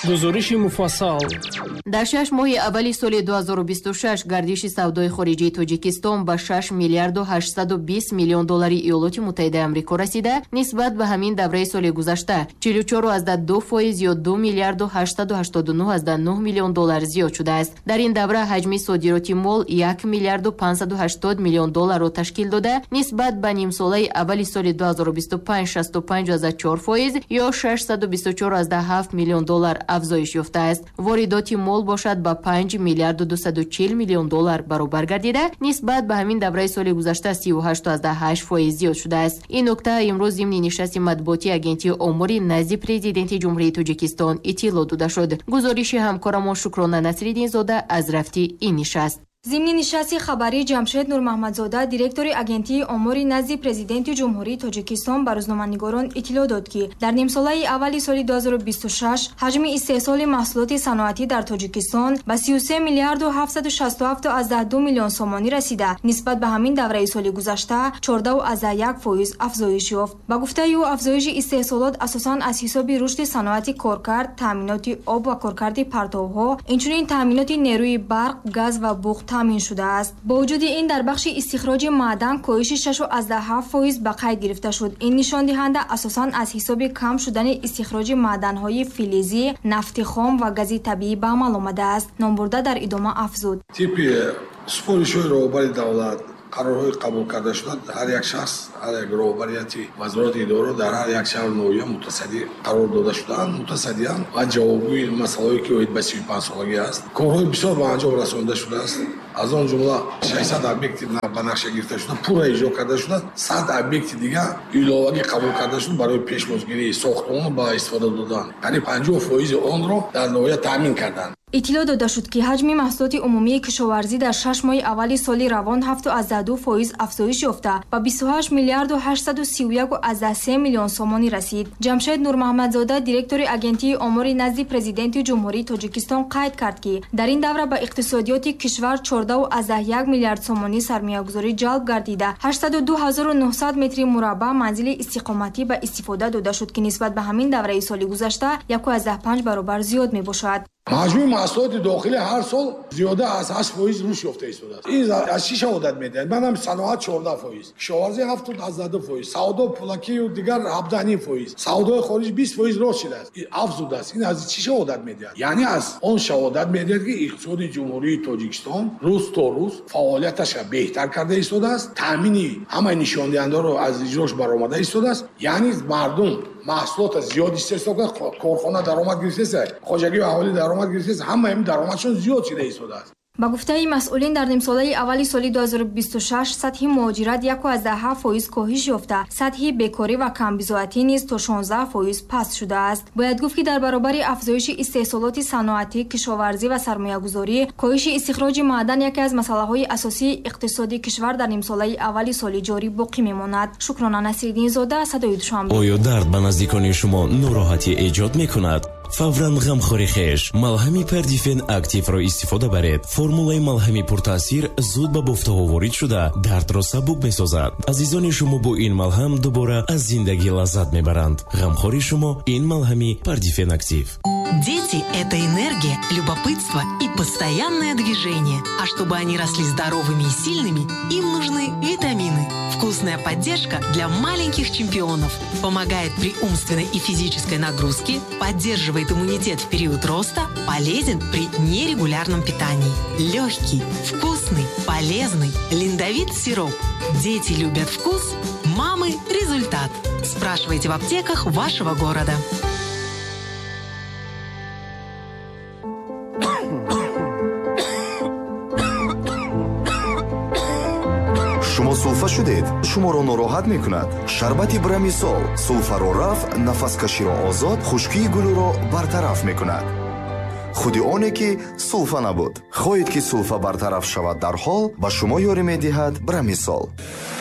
гузориши муфассал. дар 6 моҳи аввали соли 2026 гардиши савдои хориҷии Тоҷикистон ба 6 миллиарду 820 миллион доллари Иёлоти Муттаҳидаи Амрико расида, нисбат ба ҳамин давраи соли гузашта 44.2% ё 2 миллиарду 889.9 миллион доллар зиёд шудааст. дар ин давра ҳаҷми содироти мол 1 миллиарду 580 миллион долларро ташкил дода, нисбат ба нимсолаи аввали соли 2025 65.4% ё 624.7 миллион доллар афзоиш ёфтааст. воридоти мол бошад ба 5 миллиарду 240 миллион доллар баробар гардида, нисбат ба ҳамин давраи соли гузашта 38.8% зиёд шудааст. ин нукта имрӯз зимни нишасти матбуотии агентии омори назди президенти ҷумҳурии Тоҷикистон иттилоъ дода шуд. гузориши ҳамкорамон Шукрона Насриддинзода аз рафти ин нишаст. зимни нишасти хабарии Ҷамшед Нурмаҳмадзода, директори агентии омори назди президенти ҷумҳурии Тоҷикистон ба рӯзноманигорон иттилоъ дод ки дар нимсолаи аввали соли 2026 ҳаҷми истеҳсоли маҳсулоти саноатӣ дар Тоҷикистон ба 33 миллиарду 767.2 миллион сомонӣ расида, нисбат ба ҳамин давраи соли гузашта 14.1% афзоиш ёфт. ба гуфтаи ӯ, афзоиши истеҳсолот асосан аз ҳисоби рушди саноати коркард, таъминоти об ва коркарди партовҳо, инчунин таъминоти нерӯи барқ, газ ва буғ таъмин шудааст. бо вуҷуди ин, дар бахши истихроҷи маъдан коҳиши 6.7% ба қайд гирифта шуд. ин нишондиҳанда асосан аз ҳисоби кам шудани истихроҷи маъданҳои филизӣ, нафти хом ва гази табиӣ ба амал омадааст. номбурда дар идома афзуд: типи супоришҳои роҳбари давлат, қарорҳои қабул карда шуда, ҳар як шахс, ҳар як роҳбарияти вазороти идора дар ҳар як шаҳр ноҳия мутасадди қарор дода шудаанд. мутасаддиан ва ҷавобгӯи масъалаҳое ки оид ба 35 солагӣ аст. корҳои бисёр ба анҷом расонида шудааст. аз он ҷумла 600 объекти ба нақша гирифта шуда пурра иҷро карда шуда, 100 объекти дигар иловагӣ қабул карда шуд барои пешбозгирии сохтмон ба истифода додан. қариб 50% онро дар ноҳия таъмин карданд. иттилоъ дода шуд ки ҳаҷми маҳсулоти умумии кишоварзӣ дар 6 моҳи аввали соли равон 7.2% афзоиш ёфта ба 28 миллиарду 831.3 миллион сомонӣ расид. ҷамшед Нурмаҳмадзода, директори агентии омори назди президенти ҷумҳурии Тоҷикистон қайд кард ки дар ин давра ба иқтисодиёти кишвар 14.1 миллиард сомонӣ сармоягузорӣ ҷалб гардида, 82900 метри мураббаъ манзили истиқоматӣ ба истифода дода шуд ки нисбат ба ҳамин давраи соли гузашта 1.5 баробар зиёд мебошад. маҷмӯи маҳсулоти дохилӣ ҳар сол зиёда аз 8% рушд ёфта истодааст. ин аз чӣ шаҳодат медиҳад? манам саноат 14%, кишоварзӣ 72%, савдо пулакию дигар 17.5%, савдои хориҷ 20% рост шудааст, афзудааст. ин аз чӣ шаҳодат медиҳад? яъне аз он шаҳодат медиҳад ки иқтисоди ҷумҳурии Тоҷикистон рӯз то рӯз фаъолияташа беҳтар карда истодааст, таъмини ҳамаи нишондиҳандаро аз иҷрош баромада истодааст. яъне мардум маҳсулота зиёд истеҳсол кард, корхона даромад гирифтеса, хоҷагӣ аҳолӣ даромад гирифтеса, ҳама ин даромадшон зиёд шуда истодааст. ба гуфтаи масъулин, дар нимсолаи аввали соли 2026 сатҳи муҳоҷират 1.7% коҳиш ёфта, сатҳи бекорӣ ва камбизоатӣ низ то 16% паст шудааст. бояд гуфт ки дар баробари афзоиши истеҳсолоти саноатӣ, кишоварзӣ ва сармоягузорӣ, коҳиши истихроҷи маъдан яке аз масъалаҳои асосии иқтисоди кишвар дар нимсолаи аввали соли ҷорӣ боқӣ мемонад. Шукрона Насриддинзода, Садои Душанбе. оё дард ба наздикони шумо нороҳатӣ эҷод мекунад? фавран ғамхори хеш малҳами Пардифен активро истифода баред. формулаи малҳами пуртаъсир зуд ба бофтаҳо ворид шуда дардро сабук месозад. азизони шумо бо ин малҳам дубора аз зиндагӣ лаззат мебаранд. ғамхори шумо ин малҳами Пардифен актив. Дети – это энергия, любопытство и постоянное движение. А чтобы они росли здоровыми и сильными, им нужны витамины. Вкусная поддержка для маленьких чемпионов. Помогает при умственной и физической нагрузке, поддерживает иммунитет в период роста, полезен при нерегулярном питании. Легкий, вкусный, полезный, линдовит сироп. Дети любят вкус, мамы – результат. Спрашивайте в аптеках вашего города. шумо сулфа шудед? шуморо нороҳат мекунад? шарбати Брамисол сулфаро раф, нафаскаширо озод, хушкии гулӯро бартараф мекунад. худи оне ки сулфа набуд. хоҳед ки сулфа бартараф шавад дарҳол, ба шумо ёрӣ медиҳад Брамисол.